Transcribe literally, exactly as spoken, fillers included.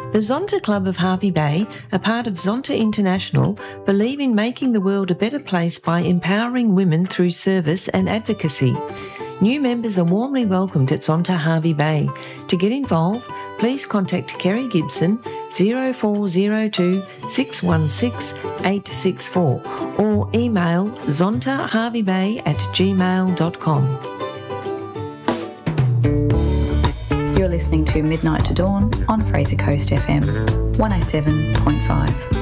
The Zonta Club of Hervey Bay, a part of Zonta International, believe in making the world a better place by empowering women through service and advocacy. New members are warmly welcomed at Zonta Hervey Bay. To get involved, please contact Kerry Gibson zero four zero two six one six eight six four or email zontaherveybay at gmail dot com. You're listening to Midnight to Dawn on Fraser Coast F M one oh seven point five.